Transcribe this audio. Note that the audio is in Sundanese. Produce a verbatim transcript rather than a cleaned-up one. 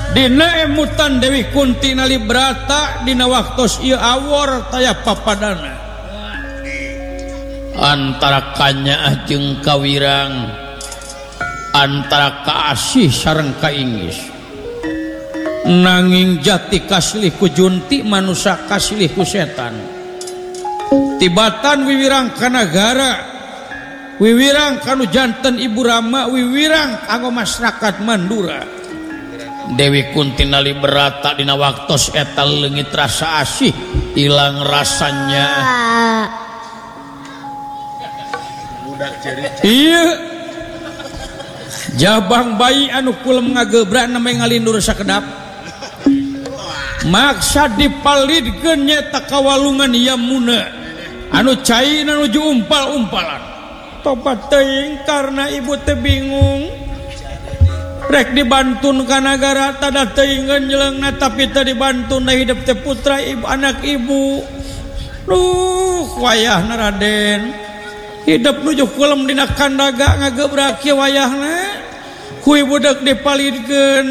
dina emutan Dewi Kunti Nalibrata dina waktos ieu awor taya papadana antara kanyaah jeung kawirang, antara kaasih sareng kaingis. Nanging jati kaslih ku junti manusia kaslih ku setan. Tibatan wiwirang ka nagara, wiwirang kanu janten Ibu Rama, wiwirang kanggo masyarakat Mandura. Dewi Kunti Nalibrata dina waktos eta leungit rasa asih, ilang rasanya. Iya, jabang bayi anu kulem ngagebrak namanya ngalindur sakedap, maksa dipalidkeun nyata kawalungan Yamuna anu cai nuju umpal-umpalan. Tobat teuing karena ibu teh bingung rek dibantun ka nagara tada teuingeun nyeulengna tapi teu dibantun na hidup teh putra ibu anak ibu. Duh wayahna Raden hidup nuju kulem dina kandaga ngagebrak kieu wayahna ku budak dipalidkeun